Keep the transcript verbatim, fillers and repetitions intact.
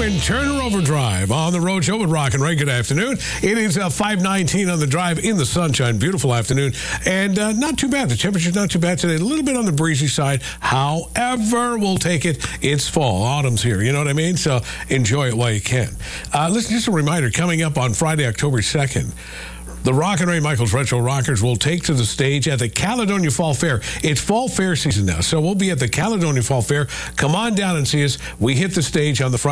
in Turner Overdrive on the Road Show with Rock and Ray. Good afternoon. It is uh, five nineteen on the drive in the sunshine. Beautiful afternoon. And uh, not too bad. The temperature's not too bad today. A little bit on the breezy side. However, we'll take it. It's fall. Autumn's here. You know what I mean? So enjoy it while you can. Uh, listen, just a reminder, coming up on Friday, October second, the Rock and Ray Michaels Retro Rockers will take to the stage at the Caledonia Fall Fair. It's fall fair season now, so we'll be at the Caledonia Fall Fair. Come on down and see us. We hit the stage on the Friday.